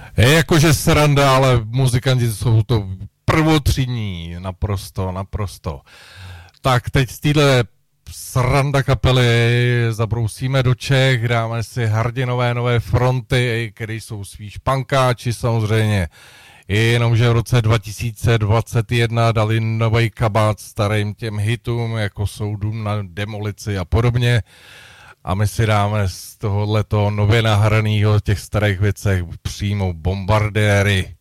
Je jakože sranda, ale muzikanti jsou to prvotřídní, naprosto, naprosto. Tak teď z téhle sranda kapely zabrousíme do Čech, dáme si hrdinové nové fronty, které jsou spíš punkáči samozřejmě. Jenomže v roce 2021 dali nový kabát starým těm hitům, jako jsou Dům na demolici a podobně. A my si dáme z tohohleto nově nahranýho těch starých věcech přímo Bombardéry.